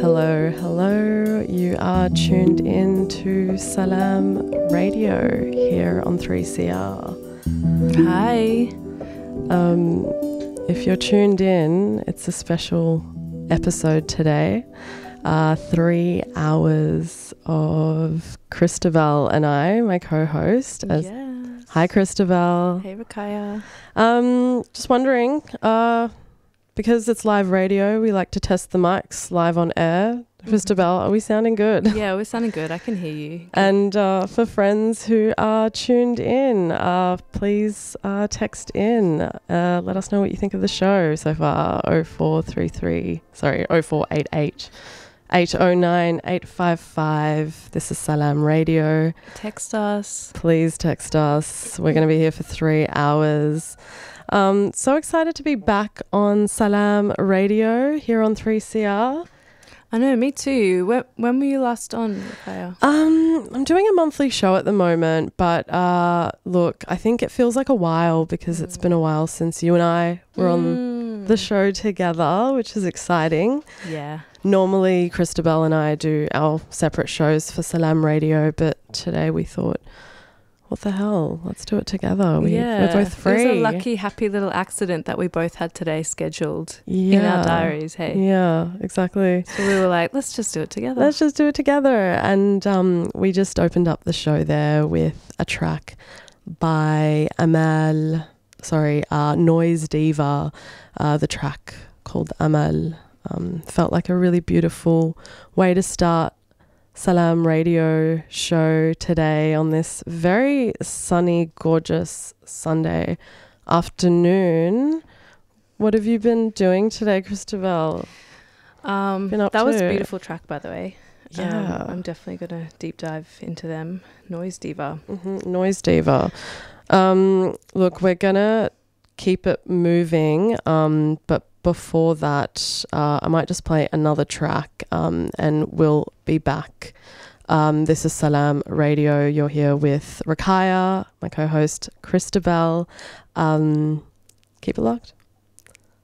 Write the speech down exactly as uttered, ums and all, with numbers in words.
Hello, hello. You are tuned in to Salam Radio here on three C R. Hi. Um, if you're tuned in, it's a special episode today. Uh, three hours of Christabel and I, my co-host. As Yes. Hi, Christabel. Hey, Rakaya. Um, just wondering, uh, because it's live radio, we like to test the mics live on air. Christabel, are we sounding good? Yeah, we're sounding good. I can hear you. Good. And uh, for friends who are tuned in, uh, please uh, text in. Uh, let us know what you think of the show so far. oh four three three, sorry, oh four eight eight, eight oh nine, eight five five. This is Salam Radio. Text us. Please text us. We're going to be here for three hours. Um, so excited to be back on Salam Radio here on three C R. I know, me too. When, when were you last on, Rakaya? Um, I'm doing a monthly show at the moment, but uh, look, I think it feels like a while because mm. it's been a while since you and I were mm. on the show together, which is exciting. Yeah. Normally, Christabel and I do our separate shows for Salam Radio, but today we thought, what the hell? Let's do it together. We, yeah. We're both free. It was a lucky, happy little accident that we both had today scheduled yeah. in our diaries, hey? Yeah, exactly. So we were like, let's just do it together. Let's just do it together. And um, we just opened up the show there with a track by Amal, sorry, uh, Noise Diva, uh, the track called Amal. Um, felt like a really beautiful way to start Salam Radio show today on this very sunny, gorgeous Sunday afternoon. What have you been doing today, Christabel? Um, been up that to? was a beautiful track, by the way. Yeah. Um, I'm definitely going to deep dive into them. Noise Diva. Mm-hmm. Noise Diva. Um, look, we're going to keep it moving, um, but before that, uh, I might just play another track um, and we'll be back. Um, this is Salam Radio. You're here with Rakaya, my co-host Christabel. Um, keep it locked.